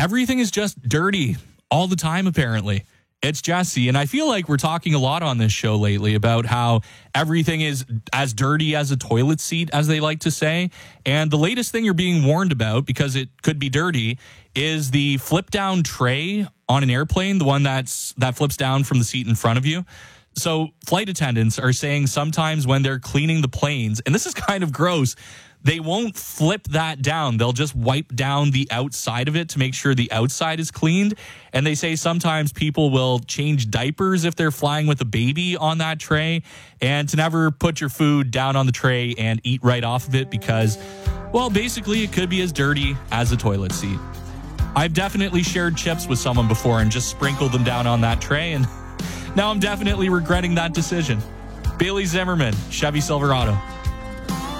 everything is just dirty all the time, apparently. It's Jesse, and I feel like we're talking a lot on this show lately about how everything is as dirty as a toilet seat, as they like to say. And the latest thing you're being warned about, because it could be dirty, is the flip-down tray on an airplane, the one that flips down from the seat in front of you. So flight attendants are saying sometimes when they're cleaning the planes, and this is kind of gross, they won't flip that down. They'll just wipe down the outside of it to make sure the outside is cleaned. And they say sometimes people will change diapers if they're flying with a baby on that tray, and to never put your food down on the tray and eat right off of it because, well, basically it could be as dirty as a toilet seat. I've definitely shared chips with someone before and just sprinkled them down on that tray, and now I'm definitely regretting that decision. Bailey Zimmerman, Chevy Silverado.